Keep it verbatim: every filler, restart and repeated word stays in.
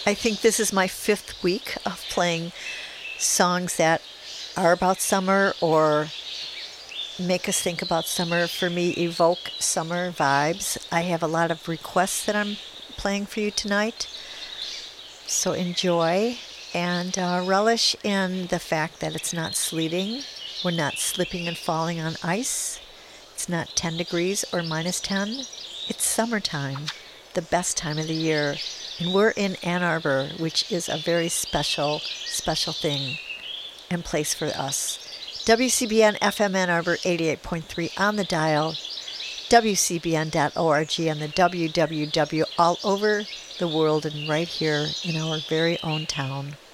I think this is my fifth week of playing songs that are about summer or make us think about summer. For me, evoke summer vibes. I have a lot of requests that I'm playing for you tonight. So enjoy and uh, relish in the fact that it's not sleeting. We're not slipping and falling on ice. It's not ten degrees or minus ten. It's summertime, the best time of the year. And we're in Ann Arbor, which is a very special, special thing and place for us. W C B N F M Ann Arbor eighty-eight point three on the dial, W C B N dot org on the W W W all over the world and right here in our very own town.